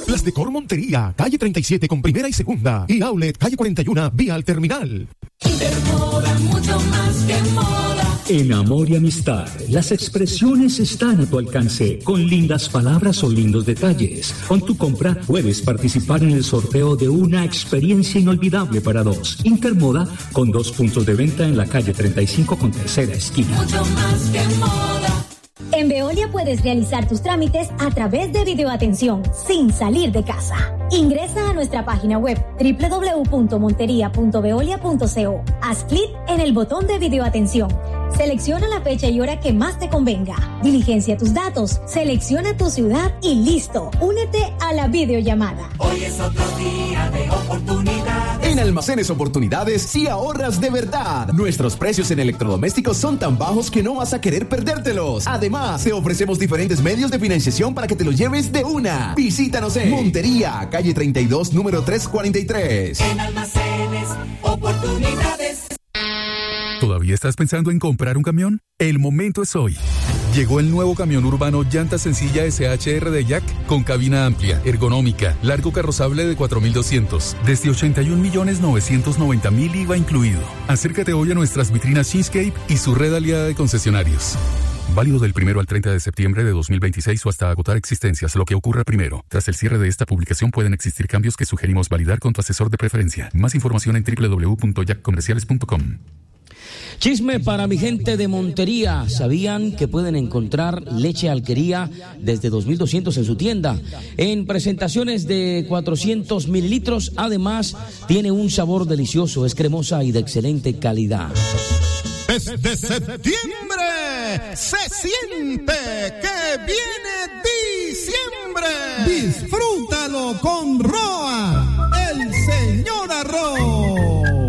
Las Decor Montería, calle 37 con primera y segunda. Y Outlet, calle 41, vía al terminal. Intermoda, mucho más que moda. En amor y amistad, las expresiones están a tu alcance, con lindas palabras o lindos detalles. Con tu compra puedes participar en el sorteo de una experiencia inolvidable para dos. Intermoda, con 2 puntos de venta en la calle 35 con tercera esquina. Mucho más que moda. En Veolia puedes realizar tus trámites a través de videoatención, sin salir de casa. Ingresa a nuestra página web www.monteria.veolia.co. Haz clic en el botón de videoatención. Selecciona la fecha y hora que más te convenga. Diligencia tus datos, selecciona tu ciudad y listo. Únete a la videollamada. Hoy es otro día de oportunidades. En Almacenes Oportunidades sí ahorras de verdad. Nuestros precios en electrodomésticos son tan bajos que no vas a querer perdértelos. Además, te ofrecemos diferentes medios de financiación para que te los lleves de una. Visítanos en Montería, calle 32, número 343. En Almacenes Oportunidades. ¿Todavía estás pensando en comprar un camión? El momento es hoy. Llegó el nuevo camión urbano llanta sencilla SHR de Jack con cabina amplia, ergonómica, largo carrozable de 4.200, desde 81.990.000 IVA incluido. Acércate hoy a nuestras vitrinas Shinscape y su red aliada de concesionarios. Válido del 1 al 30 de septiembre de 2026 o hasta agotar existencias, lo que ocurra primero. Tras el cierre de esta publicación pueden existir cambios que sugerimos validar con tu asesor de preferencia. Más información en www.jackcomerciales.com. Chisme para mi gente de Montería. ¿Sabían que pueden encontrar leche Alquería desde 2.200 en su tienda? En presentaciones de 400 mililitros. Además, tiene un sabor delicioso, es cremosa y de excelente calidad. Desde septiembre se siente que viene diciembre. Disfrútalo con Roa, el señor Arroz.